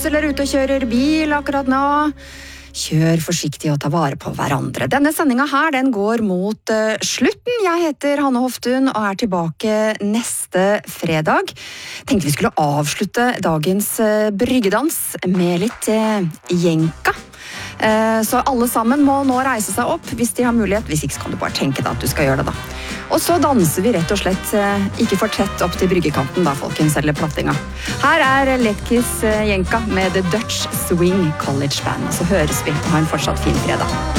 eller ute og kjører bil akkurat nå. Kjør forsiktig og ta vare på hverandre. Denne sendinga her, den går mot slutten. Jeg heter Hanne Hoftun og er tilbake neste fredag. Tenkte vi skulle avslutte dagens bryggedans med litt jenka. Så alle sammen må nå reise seg opp hvis de har mulighet. Hvis ikke så kan du bare tenke deg at du skal gjøre det da. Og så danser vi rett og slett ikke for tett opp til bryggekanten da, folkens, eller plattinga. Her er Letkis jenka med The Dutch Swing College Band. Og så høres vi og ha en fortsatt fin fredag.